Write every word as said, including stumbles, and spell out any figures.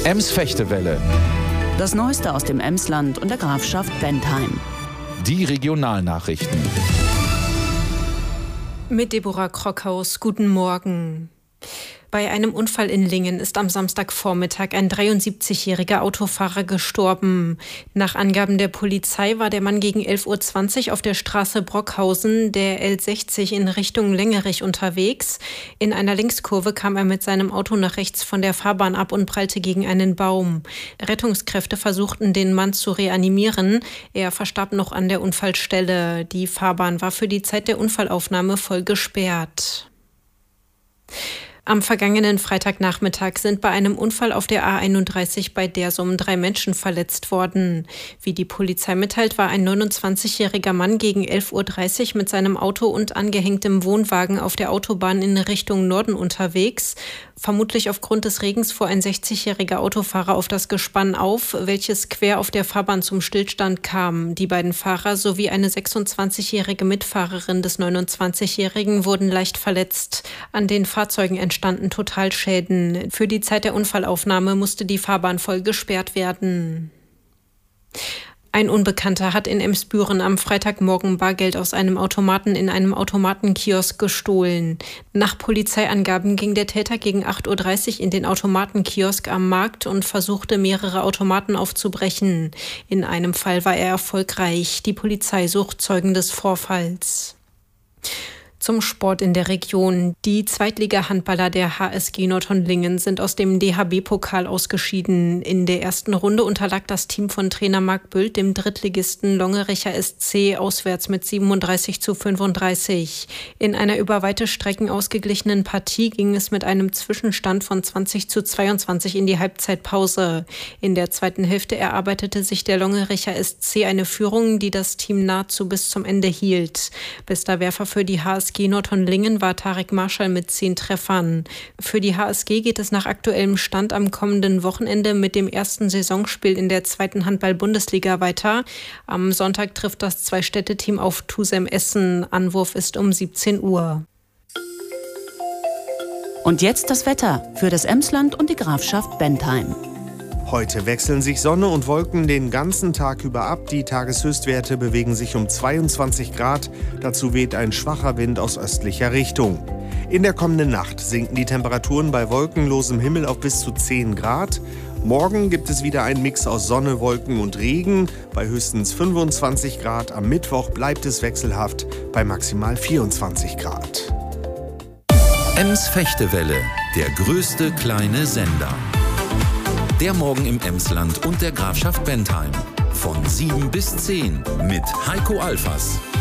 Ems-Fechtewelle. Das Neueste aus dem Emsland und der Grafschaft Bentheim. Die Regionalnachrichten. Mit Deborah Krockhaus, guten Morgen. Bei einem Unfall in Lingen ist am Samstagvormittag ein dreiundsiebzigjähriger Autofahrer gestorben. Nach Angaben der Polizei war der Mann gegen elf Uhr zwanzig auf der Straße Brockhausen, der L sechzig, in Richtung Lengerich unterwegs. In einer Linkskurve kam er mit seinem Auto nach rechts von der Fahrbahn ab und prallte gegen einen Baum. Rettungskräfte versuchten, den Mann zu reanimieren. Er verstarb noch an der Unfallstelle. Die Fahrbahn war für die Zeit der Unfallaufnahme voll gesperrt. Am vergangenen Freitagnachmittag sind bei einem Unfall auf der A einunddreißig bei Dersum drei Menschen verletzt worden. Wie die Polizei mitteilt, war ein neunundzwanzigjähriger Mann gegen elf Uhr dreißig mit seinem Auto und angehängtem Wohnwagen auf der Autobahn in Richtung Norden unterwegs. Vermutlich aufgrund des Regens fuhr ein sechzigjähriger Autofahrer auf das Gespann auf, welches quer auf der Fahrbahn zum Stillstand kam. Die beiden Fahrer sowie eine sechsundzwanzigjährige Mitfahrerin des neunundzwanzigjährigen wurden leicht verletzt. An den Fahrzeugen entstanden Totalschäden. Für die Zeit der Unfallaufnahme musste die Fahrbahn voll gesperrt werden. Ein Unbekannter hat in Emsbüren am Freitagmorgen Bargeld aus einem Automaten in einem Automatenkiosk gestohlen. Nach Polizeiangaben ging der Täter gegen acht Uhr dreißig in den Automatenkiosk am Markt und versuchte, mehrere Automaten aufzubrechen. In einem Fall war er erfolgreich. Die Polizei sucht Zeugen des Vorfalls. Zum Sport in der Region. Die Zweitliga-Handballer der H S G Nordhorn-Lingen sind aus dem D H B-Pokal ausgeschieden. In der ersten Runde unterlag das Team von Trainer Marc Büldt dem Drittligisten Longericher S C auswärts mit siebenunddreißig zu fünfunddreißig. In einer über weite Strecken ausgeglichenen Partie ging es mit einem Zwischenstand von zwanzig zu zweiundzwanzig in die Halbzeitpause. In der zweiten Hälfte erarbeitete sich der Longericher S C eine Führung, die das Team nahezu bis zum Ende hielt. Bester Werfer für die H S G Nordhorn-Lingen war Tarek Marschall mit zehn Treffern. Für die H S G geht es nach aktuellem Stand am kommenden Wochenende mit dem ersten Saisonspiel in der zweiten Handball-Bundesliga weiter. Am Sonntag trifft das Zwei-Städte-Team auf Tusem Essen. Anwurf ist um siebzehn Uhr. Und jetzt das Wetter für das Emsland und die Grafschaft Bentheim. Heute wechseln sich Sonne und Wolken den ganzen Tag über ab. Die Tageshöchstwerte bewegen sich um zweiundzwanzig Grad. Dazu weht ein schwacher Wind aus östlicher Richtung. In der kommenden Nacht sinken die Temperaturen bei wolkenlosem Himmel auf bis zu zehn Grad. Morgen gibt es wieder einen Mix aus Sonne, Wolken und Regen bei höchstens fünfundzwanzig Grad. Am Mittwoch bleibt es wechselhaft bei maximal vierundzwanzig Grad. Ems-Fechtewelle, der größte kleine Sender. Der Morgen im Emsland und der Grafschaft Bentheim. Von sieben bis zehn mit Heiko Alfas.